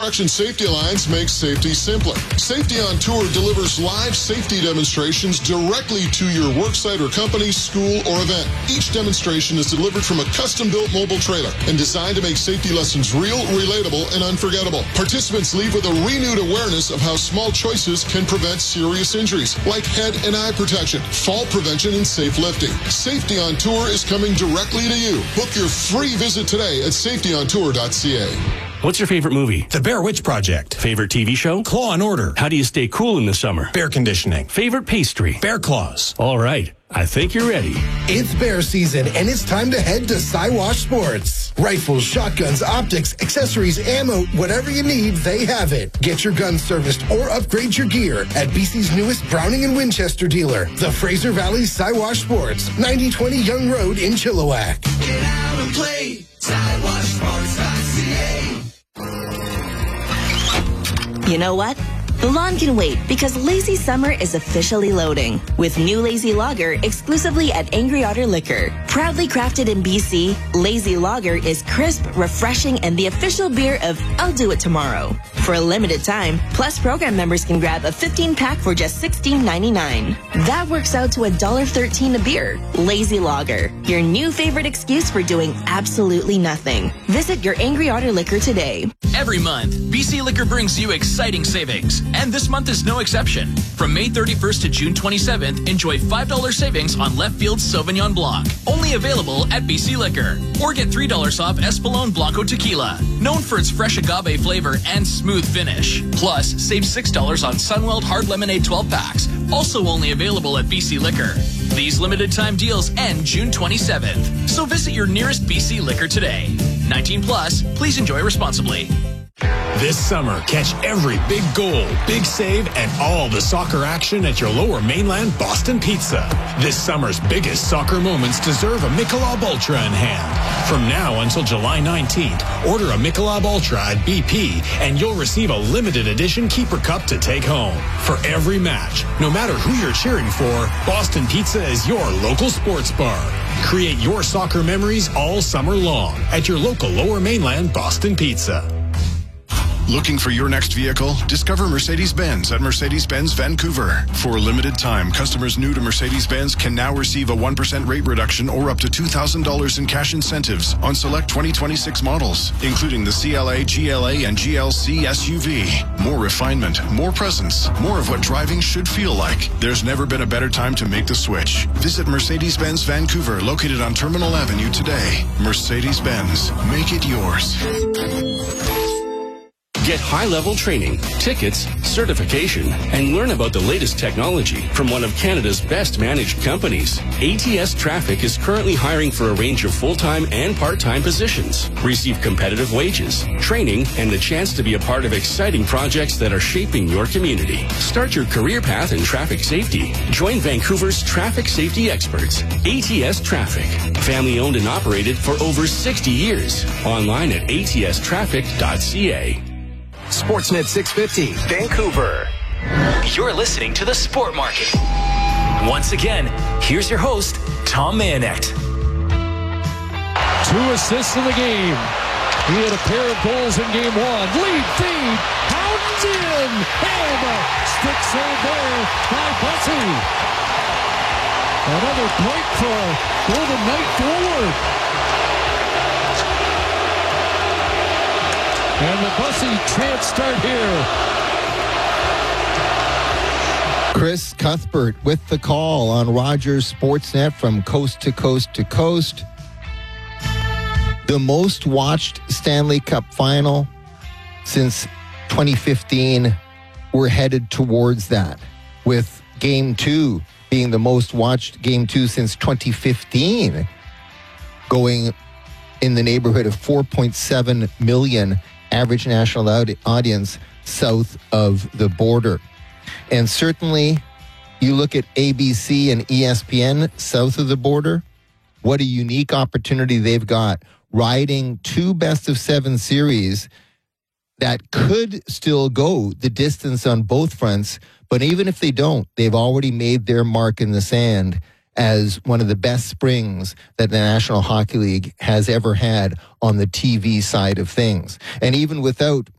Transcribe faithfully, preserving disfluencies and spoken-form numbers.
Construction Safety Alliance makes safety simpler. Safety on Tour delivers live safety demonstrations directly to your worksite or company, school, or event. Each demonstration is delivered from a custom-built mobile trailer and designed to make safety lessons real, relatable, and unforgettable. Participants leave with a renewed awareness of how small choices can prevent serious injuries, like head and eye protection, fall prevention, and safe lifting. Safety on Tour is coming directly to you. Book your free visit today at safety on tour dot c a. What's your favorite movie? The Bear Witch Project. Favorite T V show? Claw and Order. How do you stay cool in the summer? Bear conditioning. Favorite pastry? Bear Claws. All right. I think you're ready. It's bear season, and it's time to head to Siwash Sports. Rifles, shotguns, optics, accessories, ammo, whatever you need, they have it. Get your guns serviced or upgrade your gear at B C's newest Browning and Winchester dealer, the Fraser Valley Siwash Sports, ninety twenty Young Road in Chilliwack. Get out and play Siwash Sports dot c a. You know what? The lawn can wait because Lazy Summer is officially loading with new Lazy Lager exclusively at Angry Otter Liquor. Proudly crafted in B C, Lazy Lager is crisp, refreshing, and the official beer of I'll Do It Tomorrow. For a limited time, Plus program members can grab a fifteen pack for just sixteen ninety-nine. That works out to one dollar thirteen a beer. Lazy Lager, your new favorite excuse for doing absolutely nothing. Visit your Angry Otter Liquor today. Every month, B C Liquor brings you exciting savings. And this month is no exception. From May thirty-first to June twenty-seventh, enjoy five dollars savings on Left Field Sauvignon Blanc. Only available at B C Liquor. Or get three dollars off Espolón Blanco Tequila. Known for its fresh agave flavor and smooth finish. Plus, save six dollars on Sunweld Hard Lemonade twelve packs. Also only available at B C Liquor. These limited time deals end June twenty-seventh. So visit your nearest B C Liquor today. nineteen plus, please enjoy responsibly. This summer, catch every big goal, big save, and all the soccer action at your Lower Mainland Boston Pizza. This summer's biggest soccer moments deserve a Michelob Ultra in hand. From now until July nineteenth, order a Michelob Ultra at B P, and you'll receive a limited edition Keeper Cup to take home. For every match, no matter who you're cheering for, Boston Pizza is your local sports bar. Create your soccer memories all summer long at your local Lower Mainland Boston Pizza. Looking for your next vehicle? Discover Mercedes-Benz at Mercedes-Benz Vancouver. For a limited time, customers new to Mercedes-Benz can now receive a one percent rate reduction or up to two thousand dollars in cash incentives on select twenty twenty-six models, including the C L A, G L A, and G L C S U V. More refinement, more presence, more of what driving should feel like. There's never been a better time to make the switch. Visit Mercedes-Benz Vancouver, located on Terminal Avenue today. Mercedes-Benz, make it yours. Get high-level training, tickets, certification, and learn about the latest technology from one of Canada's best-managed companies. A T S Traffic is currently hiring for a range of full-time and part-time positions. Receive competitive wages, training, and the chance to be a part of exciting projects that are shaping your community. Start your career path in traffic safety. Join Vancouver's traffic safety experts. A T S Traffic. Family-owned and operated for over sixty years. Online at A T S traffic dot c a. Sportsnet six fifty, Vancouver. You're listening to The Sport Market. Once again, here's your host, Tom Mayonet. Two assists in the game. He had a pair of goals in game one. Lead feed, pounds in, and stick save there by Bussy. Another point for Golden Knight forward. And the Bussy chance start here. Chris Cuthbert with the call on Rogers Sportsnet from coast to coast to coast. The most watched Stanley Cup final since twenty fifteen. We're headed towards that, with Game two being the most watched Game two since twenty fifteen, going in the neighborhood of four point seven million average national audience south of the border. And certainly, you look at A B C and E S P N south of the border, what a unique opportunity they've got, riding two best of seven series that could still go the distance on both fronts. But even if they don't, they've already made their mark in the sand as one of the best springs that the National Hockey League has ever had on the T V side of things. And even without